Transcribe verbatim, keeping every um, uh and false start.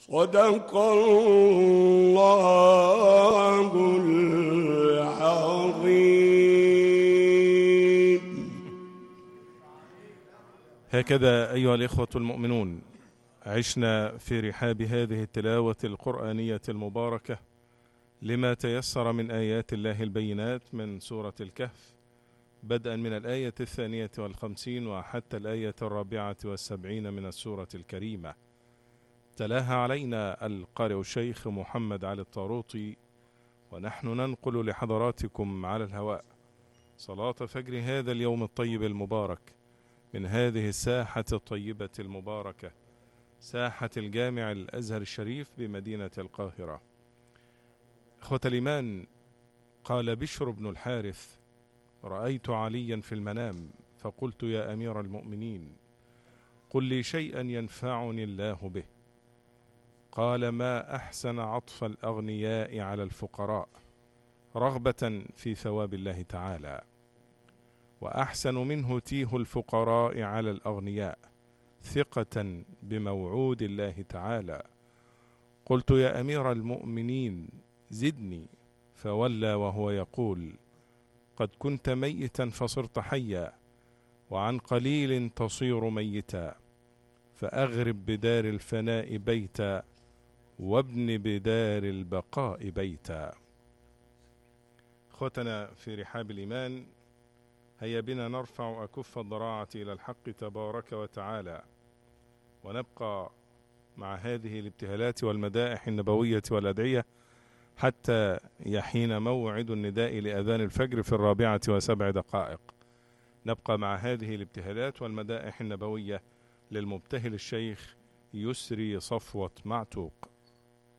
صدق الله العظيم. هكذا أيها الإخوة المؤمنون عشنا في رحاب هذه التلاوة القرآنية المباركة لما تيسر من آيات الله البينات من سورة الكهف، بدءا من الآية الثانية والخمسين وحتى الآية الرابعة والسبعين من السورة الكريمة. تلاها علينا القارئ الشيخ محمد علي الطاروطي، ونحن ننقل لحضراتكم على الهواء صلاة فجر هذا اليوم الطيب المبارك من هذه الساحة الطيبة المباركة، ساحة الجامع الأزهر الشريف بمدينة القاهرة. إخوة الإيمان، قال بشر بن الحارث: رأيت عليا في المنام فقلت يا أمير المؤمنين قل لي شيئا ينفعني الله به. قال: ما أحسن عطف الأغنياء على الفقراء رغبة في ثواب الله تعالى، وأحسن منه تيه الفقراء على الأغنياء ثقة بموعود الله تعالى. قلت يا أمير المؤمنين زدني، فولى وهو يقول: قد كنت ميتا فصرت حيا، وعن قليل تصير ميتا، فأغرب بدار الفناء بيتا، وابن بدار البقاء بيتا. اخوتنا في رحاب الإيمان، هيا بنا نرفع أكف الضراعة إلى الحق تبارك وتعالى، ونبقى مع هذه الابتهالات والمدائح النبوية والأدعية حتى يحين موعد النداء لأذان الفجر في الرابعة وسبع دقائق. نبقى مع هذه الابتهالات والمدائح النبوية للمبتهل الشيخ يسري صفوة معتوق.